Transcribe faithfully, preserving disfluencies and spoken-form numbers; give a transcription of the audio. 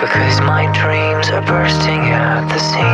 Because my dreams are bursting at the seams.